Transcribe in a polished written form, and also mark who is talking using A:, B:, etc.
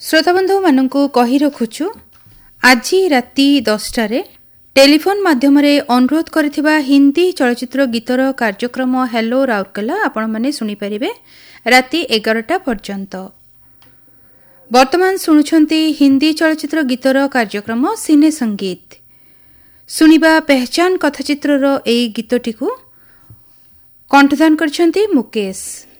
A: श्रोताबंधु मानू कही रखुचु आज राति 10 टेलीफोन माध्यम अनुरोध करथिबा हिंदी चलचित्र गीतर कार्यक्रम हेलो राउरकेला आपण माने सुनी परिबे राति 11टा पर्यंत। वर्तमान सुनुछंती हिंदी चलचित्र गीतर कार्यक्रम सिने संगीत सुनिबा पहचान कथाचित्रर एई गीतटिकु कंठदान करछंती मुकेश।